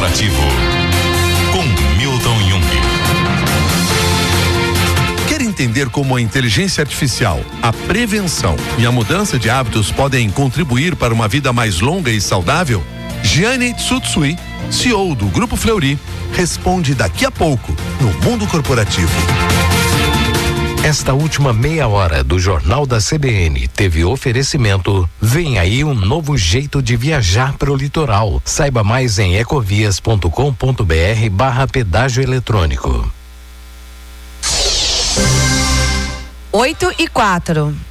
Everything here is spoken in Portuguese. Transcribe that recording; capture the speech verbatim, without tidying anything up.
corporativo com Milton Jung. Quer entender como a inteligência artificial, a prevenção e a mudança de hábitos podem contribuir para uma vida mais longa e saudável? Gianni Tsutsui, C E O do Grupo Fleury, responde daqui a pouco no Mundo Corporativo. Esta última meia hora do Jornal da C B N teve oferecimento. Vem aí um novo jeito de viajar para o litoral. Saiba mais em ecovias ponto com ponto br barra pedágio eletrônico. Oito e quatro.